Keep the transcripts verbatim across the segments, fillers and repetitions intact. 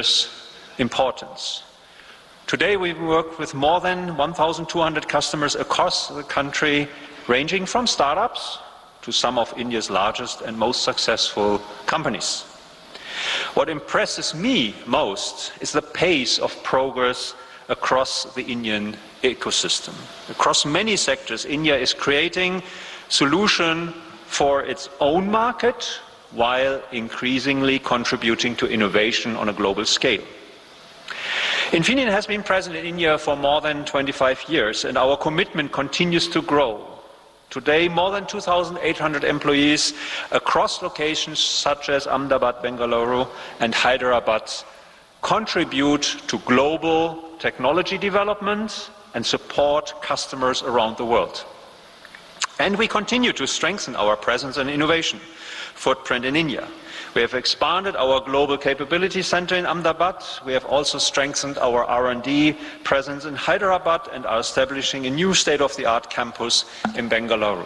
India's importance. Today we work with more than one thousand two hundred customers across the country, ranging from startups to some of India's largest and most successful companies. What impresses me most is the pace of progress across the Indian ecosystem. Across many sectors, India is creating solutions for its own market while increasingly contributing to innovation on a global scale. Infineon has been present in India for more than twenty-five years, and our commitment continues to grow. Today, more than two thousand eight hundred employees across locations such as Ahmedabad, Bengaluru, and Hyderabad contribute to global technology development and support customers around the world. And we continue to strengthen our presence and innovation footprint in India. We have expanded our global capability center in Ahmedabad. We have also strengthened our R and D presence in Hyderabad and are establishing a new state-of-the-art campus in Bengaluru.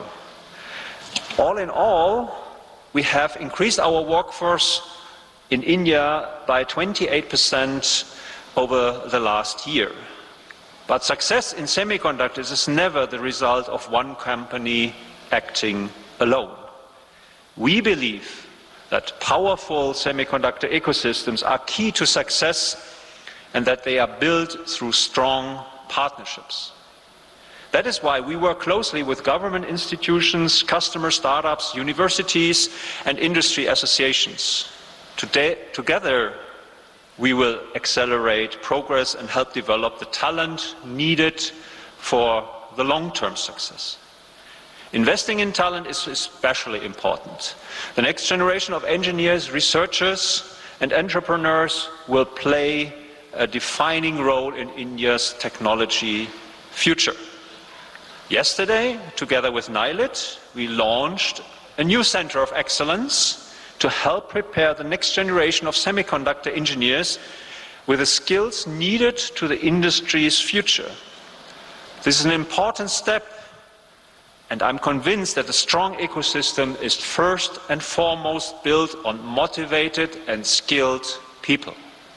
All in all, we have increased our workforce in India by twenty-eight percent over the last year. But success in semiconductors is never the result of one company acting alone. We believe that powerful semiconductor ecosystems are key to success and that they are built through strong partnerships. That is why we work closely with government institutions, customer startups, universities, and industry associations. Today, together, we will accelerate progress and help develop the talent needed for the long-term success. Investing in talent is especially important. The next generation of engineers, researchers, and entrepreneurs will play a defining role in India's technology future. Yesterday, together with NILIT, we launched a new center of excellence to help prepare the next generation of semiconductor engineers with the skills needed to the industry's future. This is an important step, and I'm convinced that a strong ecosystem is first and foremost built on motivated and skilled people.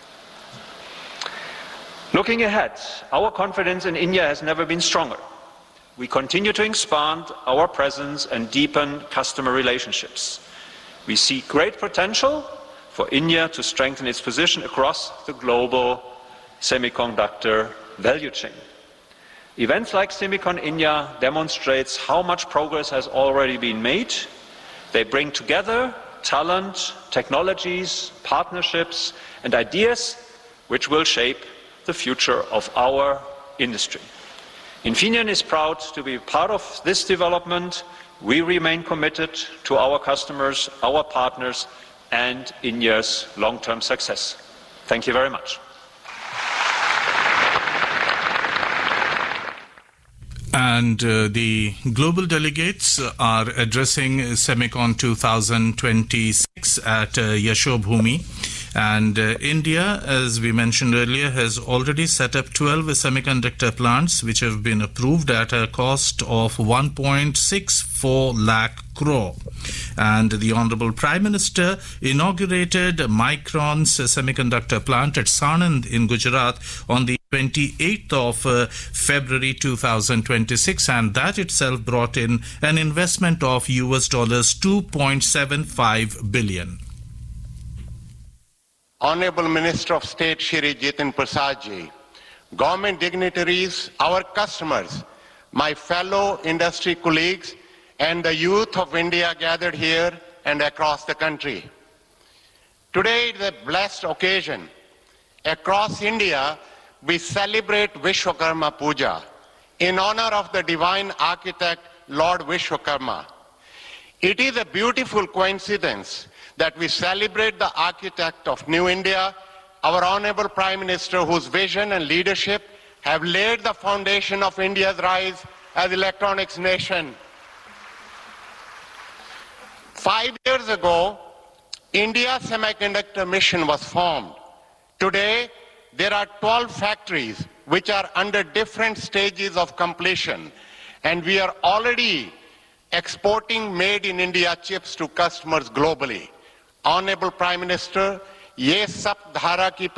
Looking ahead, our confidence in India has never been stronger. We continue to expand our presence and deepen customer relationships. We see great potential for India to strengthen its position across the global semiconductor value chain. Events like SEMICON India demonstrates how much progress has already been made. They bring together talent, technologies, partnerships, and ideas which will shape the future of our industry. Infineon is proud to be part of this development. We remain committed to our customers, our partners, and India's long-term success. Thank you very much. And uh, the global delegates are addressing SEMICON twenty twenty-six at uh, Yashobhoomi. And uh, India, as we mentioned earlier, has already set up twelve semiconductor plants which have been approved at a cost of one point six four lakh crore. And the Honorable Prime Minister inaugurated Micron's semiconductor plant at Sanand in Gujarat on the twenty-eighth of uh, February two thousand twenty-six, and that itself brought in an investment of U S dollars two point seven five billion. Honorable Minister of State Shri Jitin Prasad ji, government dignitaries, our customers, my fellow industry colleagues, and the youth of India gathered here and across the country. Today is a blessed occasion. Across India, we celebrate Vishwakarma Puja in honor of the divine architect Lord Vishwakarma. It is a beautiful coincidence that we celebrate the architect of New India, our Honorable Prime Minister, whose vision and leadership have laid the foundation of India's rise as electronics nation. Five years ago, India's semiconductor mission was formed. Today, there are twelve factories which are under different stages of completion, and we are already exporting made in India chips to customers globally. Honorable Prime Minister, ye sap dhara ki